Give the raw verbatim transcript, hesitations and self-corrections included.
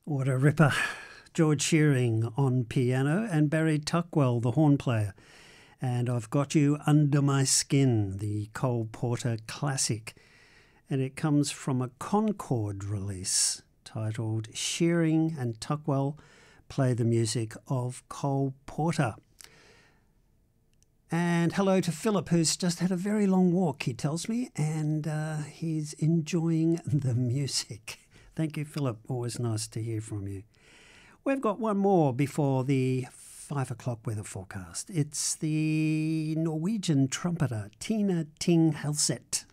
What a ripper. George Shearing on piano and Barry Tuckwell, the horn player. And I've Got You Under My Skin, the Cole Porter classic. And it comes from a Concord release titled Shearing and Tuckwell Play the Music of Cole Porter. And hello to Philip, who's just had a very long walk, he tells me, and uh, he's enjoying the music. Thank you, Philip. Always nice to hear from you. We've got one more before the five o'clock weather forecast. It's the Norwegian trumpeter Tina Ting Helseth.